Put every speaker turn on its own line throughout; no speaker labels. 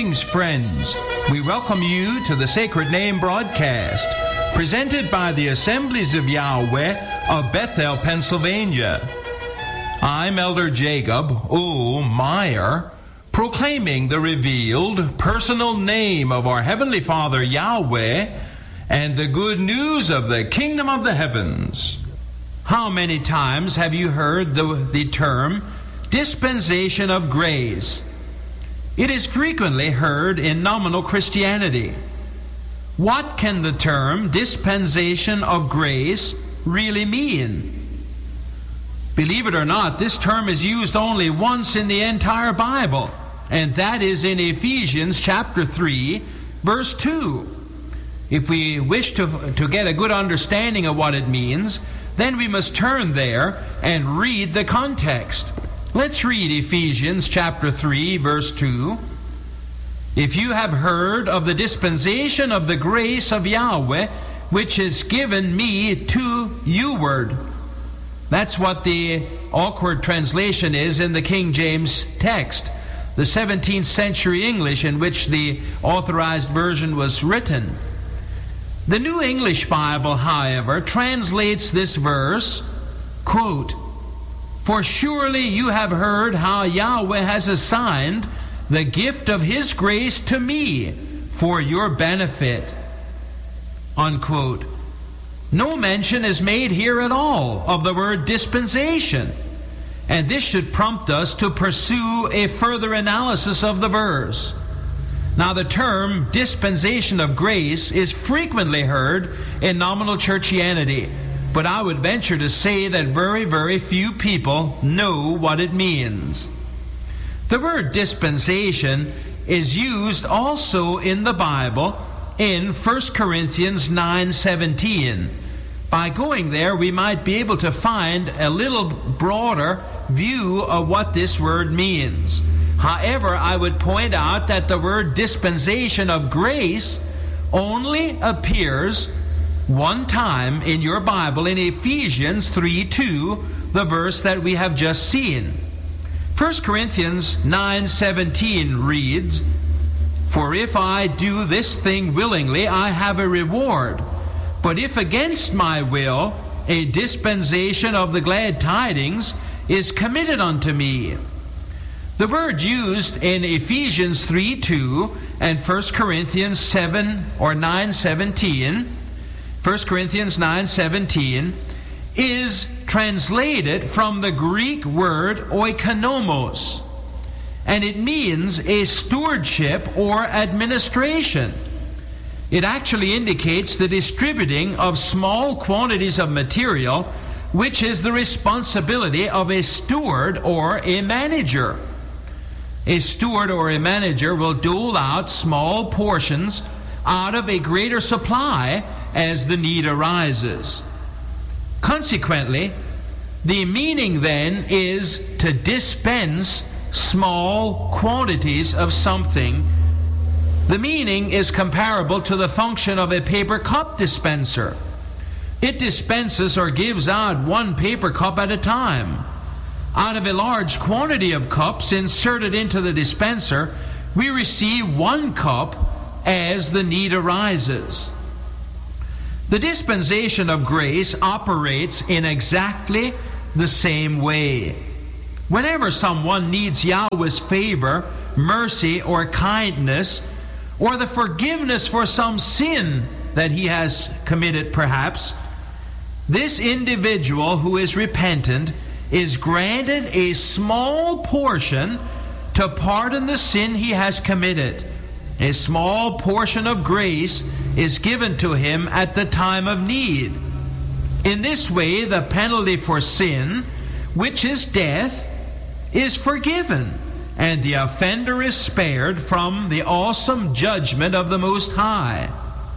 Greetings, friends. We welcome you to the Sacred Name broadcast, presented by the Assemblies of Yahweh of Bethel, Pennsylvania. I'm Elder Jacob O. Meyer, proclaiming the revealed personal name of our Heavenly Father Yahweh and the good news of the kingdom of the heavens. How many times have you heard the term dispensation of grace? It is frequently heard in nominal Christianity. What can the term dispensation of grace really mean? Believe it or not, this term is used only once in the entire Bible, and that is in Ephesians chapter 3, verse 2. If we wish to get a good understanding of what it means, then we must turn there and read the context. Let's read Ephesians chapter 3, verse 2. If you have heard of the dispensation of the grace of Yahweh, which is given me to you-ward. That's what the awkward translation is in the King James text, the 17th century English in which the authorized version was written. The New English Bible, however, translates this verse, quote, "For surely you have heard how Yahweh has assigned the gift of His grace to me for your benefit." Unquote. No mention is made here at all of the word dispensation, and this should prompt us to pursue a further analysis of the verse. Now, the term dispensation of grace is frequently heard in nominal churchianity, but I would venture to say that very, very few people know what it means. The word dispensation is used also in the Bible in 1 Corinthians 9:17. By going there, we might be able to find a little broader view of what this word means. However, I would point out that the word dispensation of grace only appears one time in your Bible in Ephesians 3:2, the verse that we have just seen. 1 Corinthians 9:17 reads, "For if I do this thing willingly, I have a reward. But if against my will, a dispensation of the glad tidings is committed unto me." The word used in Ephesians 3:2 and 1 Corinthians 9:17, 1 Corinthians 9:17, is translated from the Greek word oikonomos, and it means a stewardship or administration. It actually indicates the distributing of small quantities of material, which is the responsibility of a steward or a manager. A steward or a manager will dole out small portions out of a greater supply as the need arises. Consequently, the meaning then is to dispense small quantities of something. The meaning is comparable to the function of a paper cup dispenser. It dispenses or gives out one paper cup at a time. Out of a large quantity of cups inserted into the dispenser, we receive one cup as the need arises. The dispensation of grace operates in exactly the same way. Whenever someone needs Yahweh's favor, mercy, or kindness, or the forgiveness for some sin that he has committed perhaps, this individual who is repentant is granted a small portion to pardon the sin he has committed. A small portion of grace is given to him at the time of need. In this way, the penalty for sin, which is death, is forgiven, and the offender is spared from the awesome judgment of the Most High.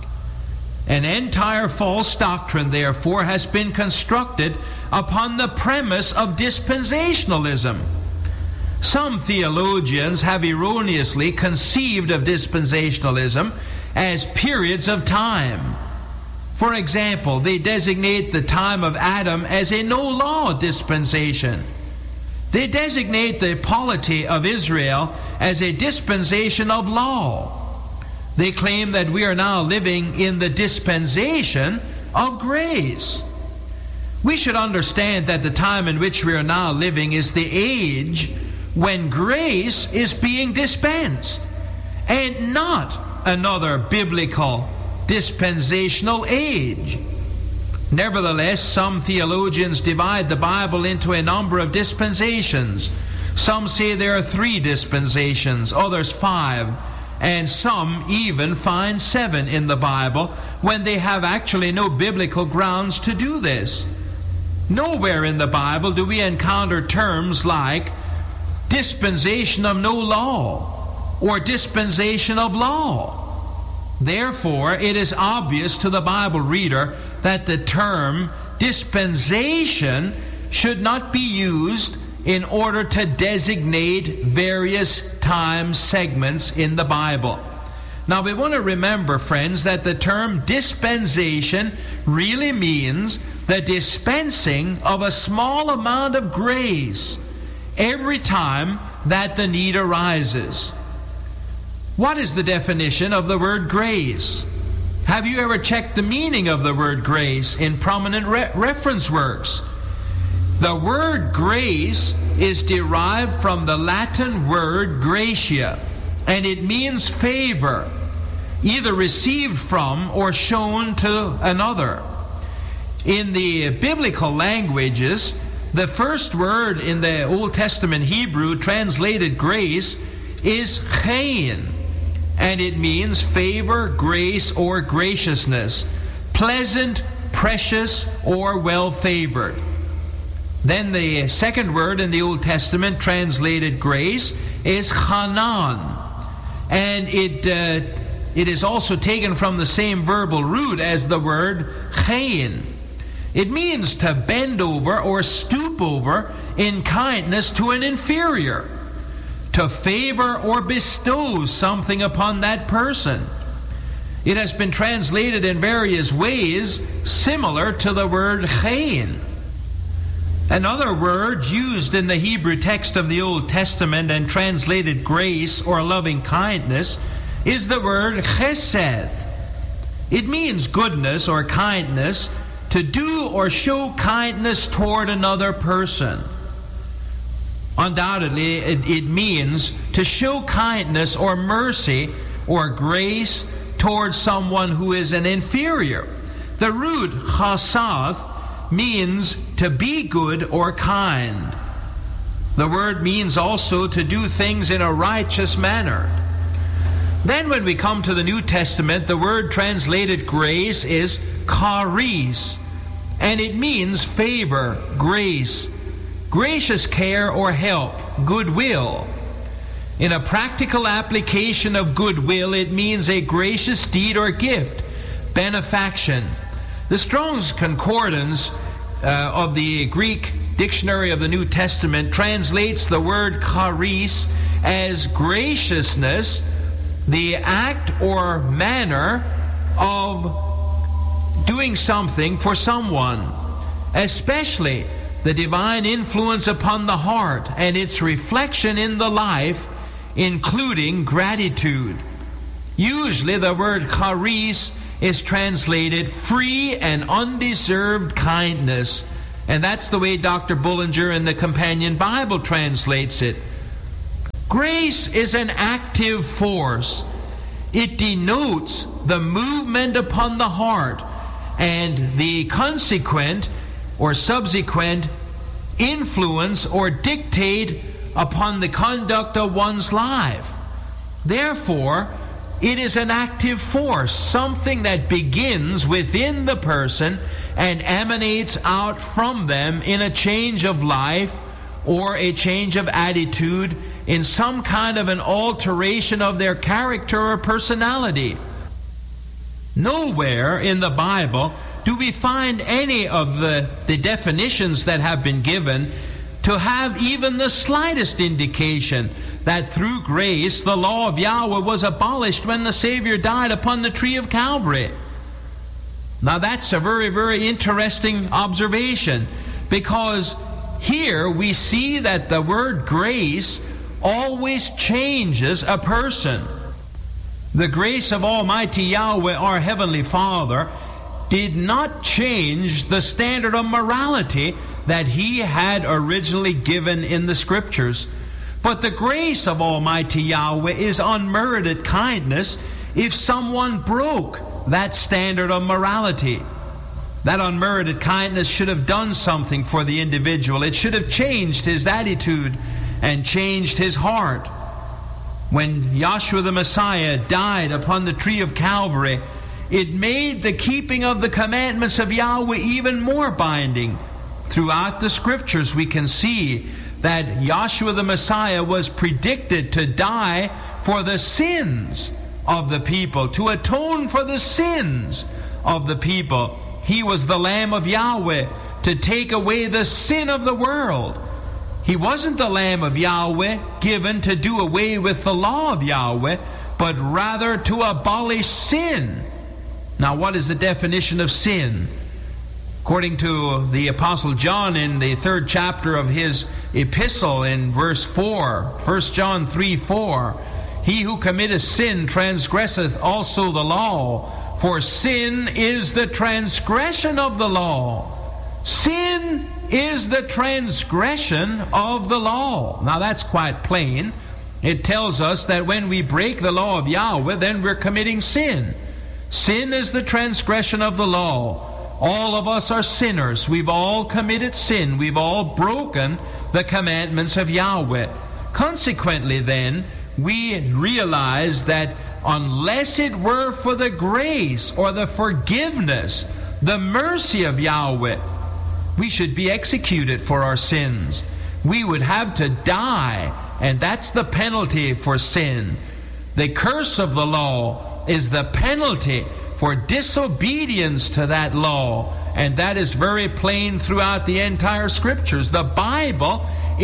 An entire false doctrine, therefore, has been constructed upon the premise of dispensationalism. Some theologians have erroneously conceived of dispensationalism as periods of time. For example, they designate the time of Adam as a no-law dispensation. They designate the polity of Israel as a dispensation of law. They claim that we are now living in the dispensation of grace. We should understand that the time in which we are now living is the age when grace is being dispensed, and not another biblical dispensational age. Nevertheless, some theologians divide the Bible into a number of dispensations. Some say there are 3 dispensations, others 5, and some even find 7 in the Bible when they have actually no biblical grounds to do this. Nowhere in the Bible do we encounter terms like dispensation of no law or dispensation of law. Therefore, it is obvious to the Bible reader that the term dispensation should not be used in order to designate various time segments in the Bible. Now, we want to remember, friends, that the term dispensation really means the dispensing of a small amount of grace every time that the need arises. What is the definition of the word grace? Have you ever checked the meaning of the word grace in prominent reference works? The word grace is derived from the Latin word gratia, and it means favor, either received from or shown to another. In the biblical languages, the first word in the Old Testament Hebrew translated grace is chayin, and it means favor, grace, or graciousness, pleasant, precious, or well-favored. Then the second word in the Old Testament translated grace is chanan, and it is also taken from the same verbal root as the word chayin. It means to bend over or stoop over in kindness to an inferior, to favor or bestow something upon that person. It has been translated in various ways similar to the word chayin. Another word used in the Hebrew text of the Old Testament and translated grace or loving kindness is the word chesed. It means goodness or kindness, to do or show kindness toward another person. Undoubtedly, it means to show kindness or mercy or grace toward someone who is an inferior. The root chesed means to be good or kind. The word means also to do things in a righteous manner. Then when we come to the New Testament, the word translated grace is charis, and it means favor, grace, gracious care or help, goodwill. In a practical application of goodwill, it means a gracious deed or gift, benefaction. The Strong's Concordance of the Greek Dictionary of the New Testament translates the word charis as graciousness, the act or manner of doing something for someone, especially the divine influence upon the heart and its reflection in the life, including gratitude. Usually the word charis is translated free and undeserved kindness, and that's the way Dr. Bullinger in the Companion Bible translates it. Grace is an active force. It denotes the movement upon the heart and the consequent or subsequent influence or dictate upon the conduct of one's life. Therefore, it is an active force, something that begins within the person and emanates out from them in a change of life or a change of attitude, in some kind of an alteration of their character or personality. Nowhere in the Bible do we find any of the definitions that have been given to have even the slightest indication that through grace the law of Yahweh was abolished when the Savior died upon the tree of Calvary. Now that's a very, very interesting observation, because here we see that the word grace always changes a person. The grace of Almighty Yahweh, our Heavenly Father, did not change the standard of morality that He had originally given in the Scriptures. But the grace of Almighty Yahweh is unmerited kindness if someone broke that standard of morality. That unmerited kindness should have done something for the individual. It should have changed his attitude and changed his heart. When Yahshua the Messiah died upon the tree of Calvary, it made the keeping of the commandments of Yahweh even more binding. Throughout the Scriptures we can see that Yahshua the Messiah was predicted to die for the sins of the people, to atone for the sins of the people. He was the Lamb of Yahweh to take away the sin of the world. He wasn't the Lamb of Yahweh given to do away with the law of Yahweh, but rather to abolish sin. Now, what is the definition of sin? According to the Apostle John in the 3rd chapter of his epistle in verse 4, 1 John 3:4, he who committeth sin transgresseth also the law, for sin is the transgression of the law. Sin is the transgression of the law. Now that's quite plain. It tells us that when we break the law of Yahweh, then we're committing sin. Sin is the transgression of the law. All of us are sinners. We've all committed sin. We've all broken the commandments of Yahweh. Consequently, then, we realize that unless it were for the grace or the forgiveness, the mercy of Yahweh, we should be executed for our sins. We would have to die, and that's the penalty for sin. The curse of the law is the penalty for disobedience to that law, and that is very plain throughout the entire Scriptures. The Bible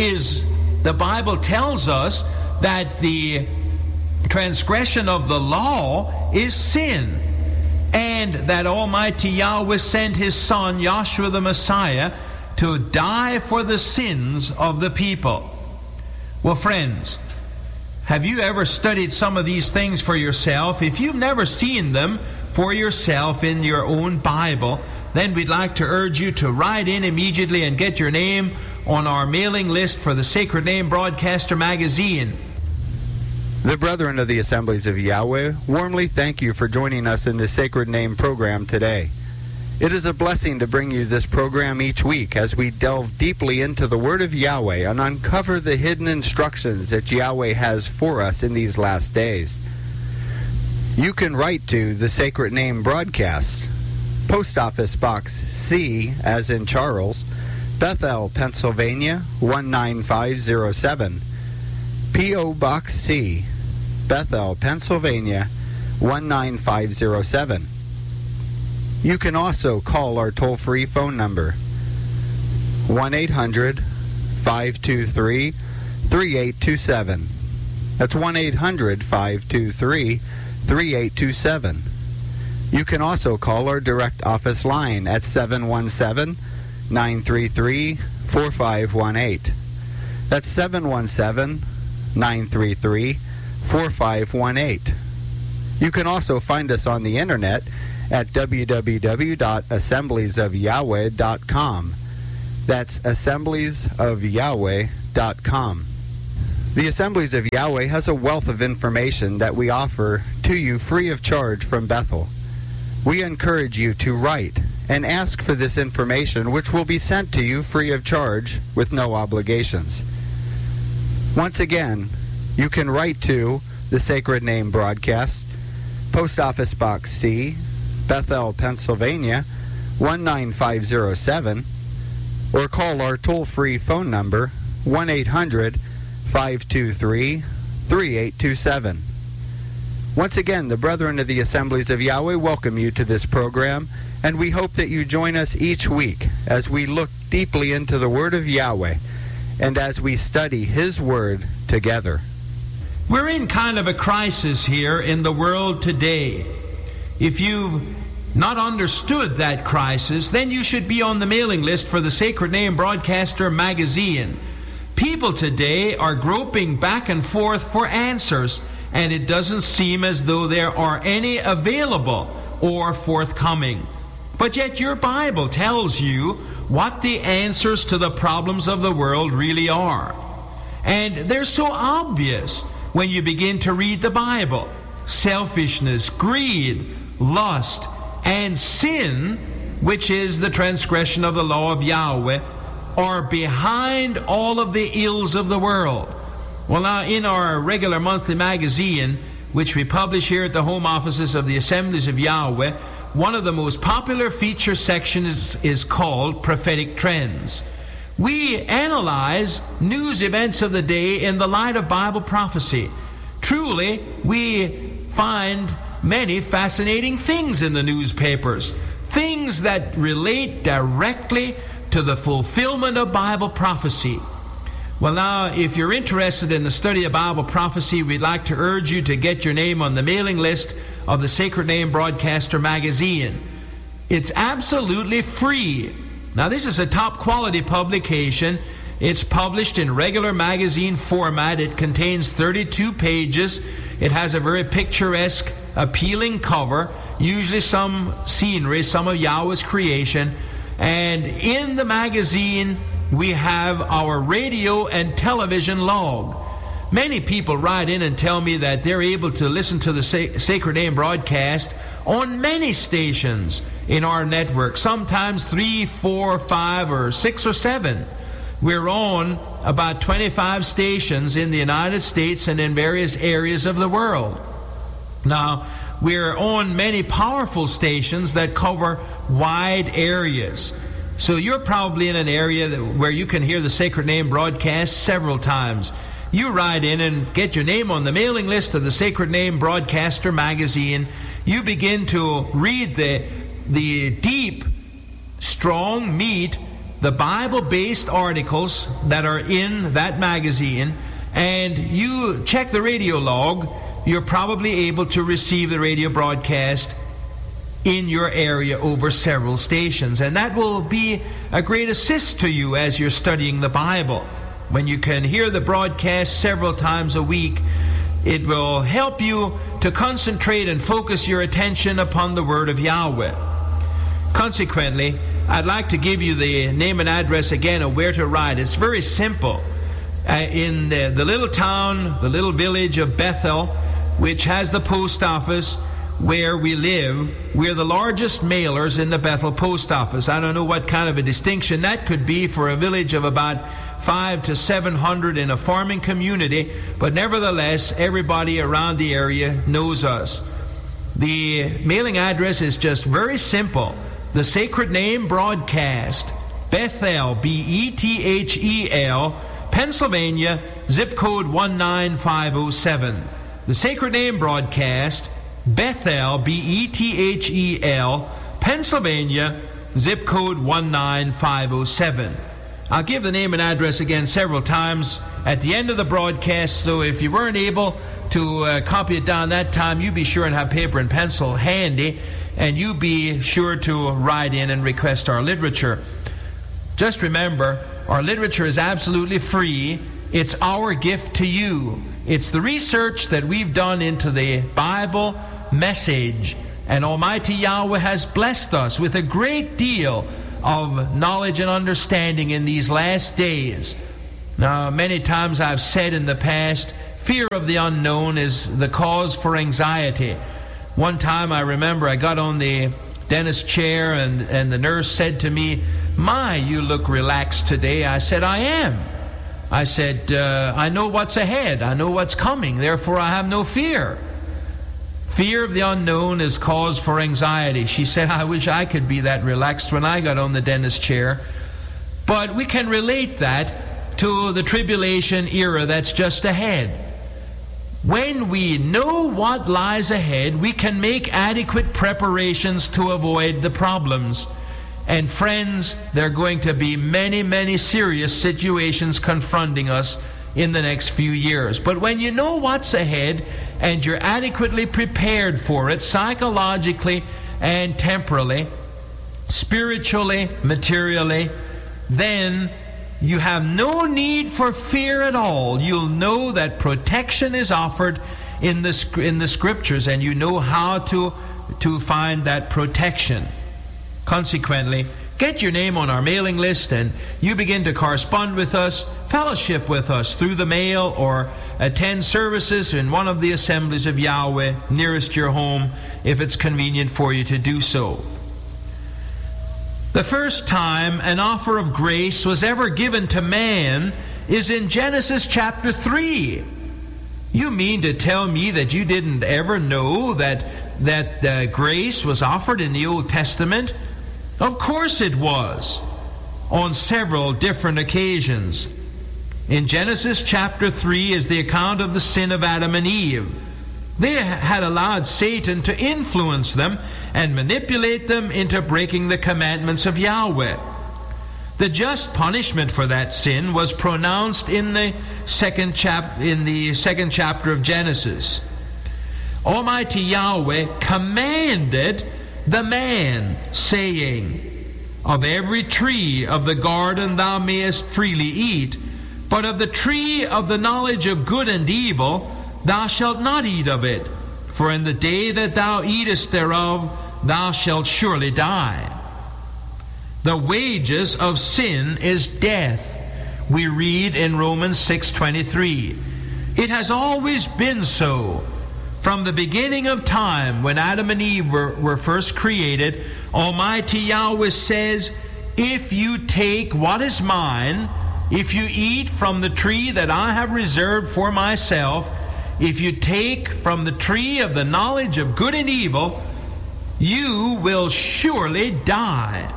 tells us that the transgression of the law is sin, and that Almighty Yahweh sent His Son, Yahshua the Messiah, to die for the sins of the people. Well, friends, have you ever studied some of these things for yourself? If you've never seen them for yourself in your own Bible, then we'd like to urge you to write in immediately and get your name on our mailing list for the Sacred Name Broadcaster magazine.
The brethren of the Assemblies of Yahweh warmly thank you for joining us in the Sacred Name program today. It is a blessing to bring you this program each week as we delve deeply into the Word of Yahweh and uncover the hidden instructions that Yahweh has for us in these last days. You can write to the Sacred Name Broadcast, Post Office Box C, as in Charles, Bethel, Pennsylvania, 19507. P.O. Box C, Bethel, Pennsylvania, 19507. You can also call our toll-free phone number, 1-800-523-3827. That's 1-800-523-3827. You can also call our direct office line at 717-933-4518. That's 717-933-4518. You can also find us on the internet at www.assembliesofyahweh.com. That's assembliesofyahweh.com. The Assemblies of Yahweh has a wealth of information that we offer to you free of charge from Bethel. We encourage you to write and ask for this information, which will be sent to you free of charge with no obligations. Once again, you can write to the Sacred Name Broadcast, Post Office Box C, Bethel, Pennsylvania, 19507, or call our toll-free phone number, 1-800-523-3827. Once again, the brethren of the Assemblies of Yahweh welcome you to this program, and we hope that you join us each week as we look deeply into the Word of Yahweh and as we study His Word together. We're in kind of a crisis here in the world today. If you've
not understood that crisis, then you should be on the mailing list for the Sacred Name Broadcaster magazine. People today are groping back and forth for answers, and it doesn't seem as though there are any available or forthcoming. But yet your Bible tells you what the answers to the problems of the world really are. And they're so obvious when you begin to read the Bible. Selfishness, greed, lust, and sin, which is the transgression of the law of Yahweh, are behind all of the ills of the world. Well, now, in our regular monthly magazine, which we publish here at the home offices of the Assemblies of Yahweh, one of the most popular feature sections is called Prophetic Trends. We analyze news events of the day in the light of Bible prophecy. Truly, we find many fascinating things in the newspapers, things that relate directly to the fulfillment of Bible prophecy. Well, now, if you're interested in the study of Bible prophecy, we'd like to urge you to get your name on the mailing list of the Sacred Name Broadcaster magazine. It's absolutely free. Now, this is a top quality publication. It's published in regular magazine format. It contains 32 pages. It has a very picturesque, appealing cover, usually some scenery, some of Yahweh's creation. And in the magazine, we have our radio and television log. Many people write in and tell me that they're able to listen to the Sacred Name broadcast on many stations in our network, sometimes 3, 4, 5, or 6 or 7. We're on about 25 stations in the United States and in various areas of the world. Now, we're on many powerful stations that cover wide areas. So you're probably in an area where you can hear the Sacred Name broadcast several times. You write in and get your name on the mailing list of the Sacred Name Broadcaster magazine. You begin to read the deep, strong meat, the Bible-based articles that are in that magazine, and you check the radio log. You're probably able to receive the radio broadcast in your area over several stations, and that will be a great assist to you as you're studying the Bible. When you can hear the broadcast several times a week, it will help you to concentrate and focus your attention upon the Word of Yahweh. Consequently, I'd like to give you the name and address again of where to write. It's very simple. In the little town, the little village of Bethel, which has the post office where we live, we're the largest mailers in the Bethel post office. I don't know what kind of a distinction that could be for a village of about 500 to 700 in a farming community, but nevertheless, everybody around the area knows us. The mailing address is just very simple. The Sacred Name Broadcast, Bethel, B-E-T-H-E-L, Pennsylvania, zip code 19507. The Sacred Name Broadcast, Bethel, B-E-T-H-E-L, Pennsylvania, zip code 19507. I'll give the name and address again several times at the end of the broadcast, so if you weren't able to copy it down that time, you be sure and have paper and pencil handy, and you be sure to write in and request our literature. Just remember, our literature is absolutely free. It's our gift to you. It's the research that we've done into the Bible message, and Almighty Yahweh has blessed us with a great deal of knowledge and understanding in these last days. Now, many times I've said in the past, fear of the unknown is the cause for anxiety. One time I remember I got on the dentist chair and the nurse said to me, "My, you look relaxed today." I said, "I am." I said, "I know what's ahead. I know what's coming. Therefore, I have no fear." Fear of the unknown is cause for anxiety. She said, "I wish I could be that relaxed when I got on the dentist chair." But we can relate that to the tribulation era that's just ahead. When we know what lies ahead, we can make adequate preparations to avoid the problems. And friends, there are going to be many, many serious situations confronting us in the next few years. But when you know what's ahead and you're adequately prepared for it psychologically and temporally, spiritually, materially, then you have no need for fear at all. You'll know that protection is offered in the Scriptures, and you know how to find that protection. Consequently, get your name on our mailing list, and you begin to correspond with us, fellowship with us through the mail, or attend services in one of the Assemblies of Yahweh nearest your home, if it's convenient for you to do so. The first time an offer of grace was ever given to man is in Genesis chapter 3. You mean to tell me that you didn't ever know that grace was offered in the Old Testament? Of course it was, on several different occasions. In Genesis chapter 3 is the account of the sin of Adam and Eve. They had allowed Satan to influence them and manipulate them into breaking the commandments of Yahweh. The just punishment for that sin was pronounced in the second chapter of Genesis. Almighty Yahweh commanded the man, saying, "Of every tree of the garden thou mayest freely eat, but of the tree of the knowledge of good and evil thou shalt not eat of it, for in the day that thou eatest thereof thou shalt surely die." The wages of sin is death, we read in Romans 6:23. It has always been so. From the beginning of time, when Adam and Eve were first created, Almighty Yahweh says, "If you take what is mine, if you eat from the tree that I have reserved for myself, if you take from the tree of the knowledge of good and evil, you will surely die."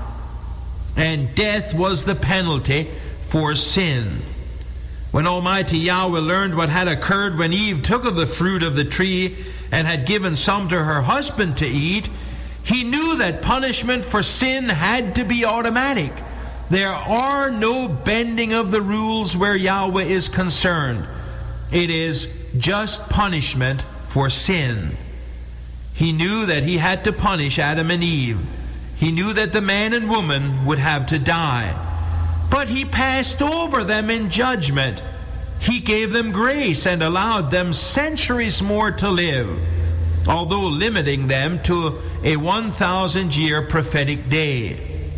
And death was the penalty for sin. When Almighty Yahweh learned what had occurred when Eve took of the fruit of the tree and had given some to her husband to eat, he knew that punishment for sin had to be automatic. There are no bending of the rules where Yahweh is concerned. It is just punishment for sin. He knew that he had to punish Adam and Eve. He knew that the man and woman would have to die. But he passed over them in judgment. He gave them grace and allowed them centuries more to live, although limiting them to a 1,000-year prophetic day.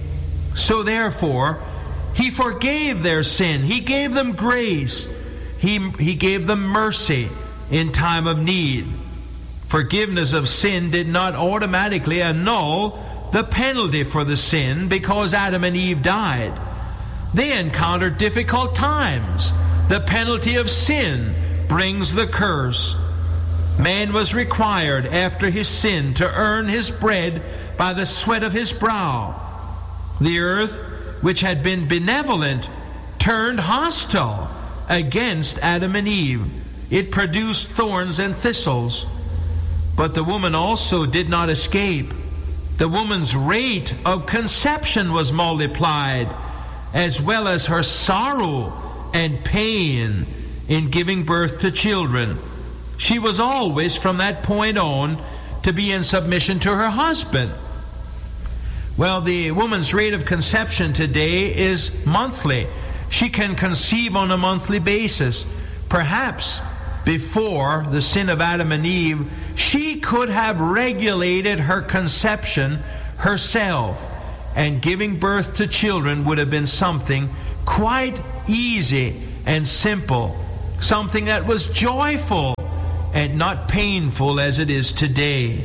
So therefore, he forgave their sin. He gave them grace. He gave them mercy in time of need. Forgiveness of sin did not automatically annul the penalty for the sin because Adam and Eve died. They encountered difficult times. The penalty of sin brings the curse. Man was required after his sin to earn his bread by the sweat of his brow. The earth, which had been benevolent, turned hostile against Adam and Eve. It produced thorns and thistles. But the woman also did not escape. The woman's rate of conception was multiplied, as well as her sorrow and pain in giving birth to children. She was always, from that point on, to be in submission to her husband. Well, the woman's rate of conception today is monthly. She can conceive on a monthly basis. Perhaps before the sin of Adam and Eve, she could have regulated her conception herself, and giving birth to children would have been something quite easy and simple, something that was joyful and not painful as it is today.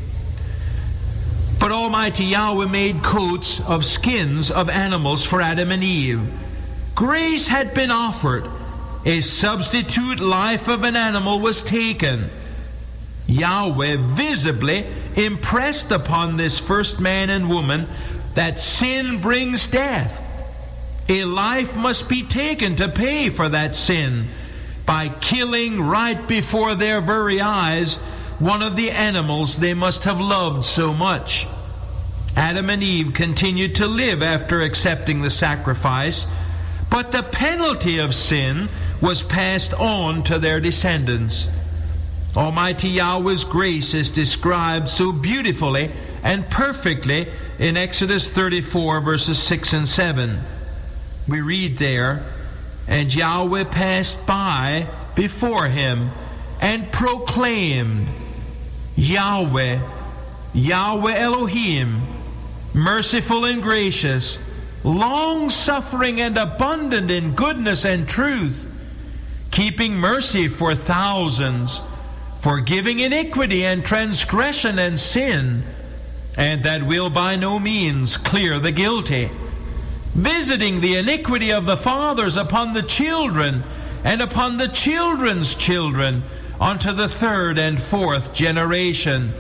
But Almighty Yahweh made coats of skins of animals for Adam and Eve. Grace had been offered. A substitute life of an animal was taken. Yahweh visibly impressed upon this first man and woman that sin brings death. A life must be taken to pay for that sin by killing right before their very eyes one of the animals they must have loved so much. Adam and Eve continued to live after accepting the sacrifice, but the penalty of sin was passed on to their descendants. Almighty Yahweh's grace is described so beautifully and perfectly in Exodus 34, verses 6 and 7. We read there, "And Yahweh passed by before him and proclaimed, Yahweh, Yahweh Elohim, merciful and gracious, long-suffering and abundant in goodness and truth, keeping mercy for thousands, forgiving iniquity and transgression and sin, and that will by no means clear the guilty, visiting the iniquity of the fathers upon the children and upon the children's children unto the third and fourth generation."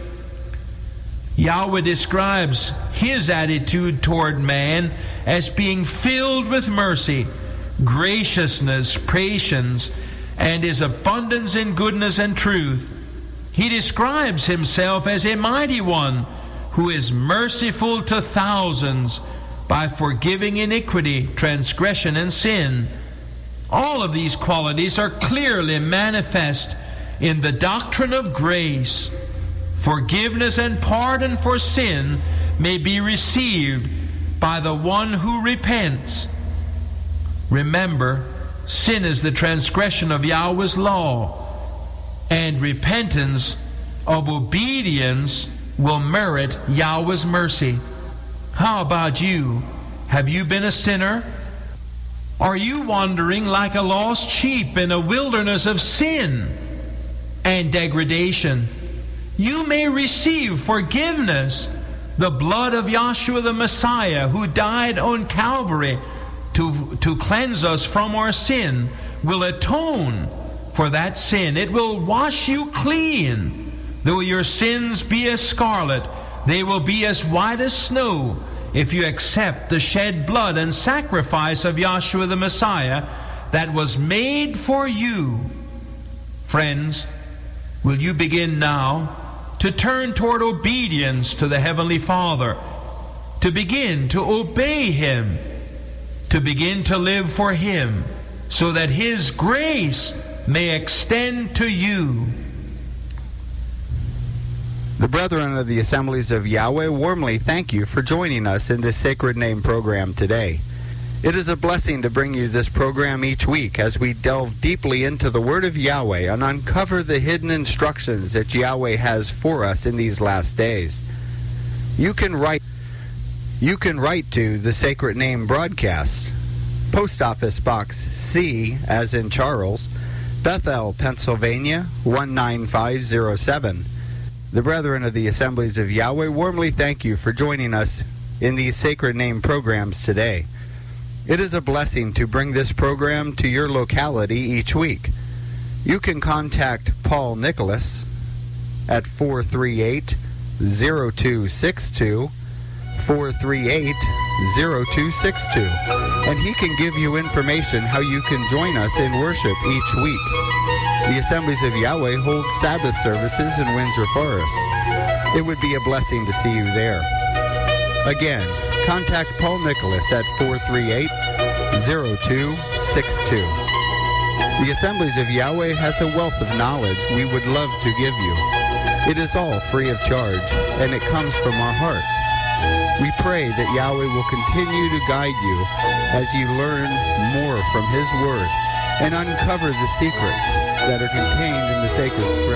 Yahweh describes his attitude toward man as being filled with mercy, graciousness, patience, and his abundance in goodness and truth. He describes himself as a mighty one who is merciful to thousands by forgiving iniquity, transgression, and sin. All of these qualities are clearly manifest in the doctrine of grace. Forgiveness and pardon for sin may be received by the one who repents. Remember, sin is the transgression of Yahweh's law, and repentance of obedience will merit Yahweh's mercy. How about you? Have you been a sinner? Are you wandering like a lost sheep in a wilderness of sin and degradation? You may receive forgiveness. The blood of Yahshua the Messiah, who died on Calvary to cleanse us from our sin, will atone for that sin. It will wash you clean. Though your sins be as scarlet, they will be as white as snow if you accept the shed blood and sacrifice of Yahshua the Messiah that was made for you. Friends, will you begin now to turn toward obedience to the Heavenly Father, to begin to obey Him, to begin to live for Him, so that His grace may extend to you?
The brethren of the Assemblies of Yahweh warmly thank you for joining us in this Sacred Name program today. It is a blessing to bring you this program each week as we delve deeply into the Word of Yahweh and uncover the hidden instructions that Yahweh has for us in these last days. You can write to the Sacred Name broadcast, Post Office Box C, as in Charles, Bethel, Pennsylvania, 19507. The brethren of the Assemblies of Yahweh warmly thank you for joining us in these Sacred Name programs today. It is a blessing to bring this program to your locality each week. You can contact Paul Nicholas at 438-0262, 438-0262, and he can give you information how you can join us in worship each week. The Assemblies of Yahweh hold Sabbath services in Windsor Forest. It would be a blessing to see you there. Again, contact Paul Nicholas at 438-0262. The Assemblies of Yahweh has a wealth of knowledge we would love to give you. It is all free of charge, and it comes from our heart. We pray that Yahweh will continue to guide you as you learn more from His Word and uncover the secrets that are contained in the sacred scriptures.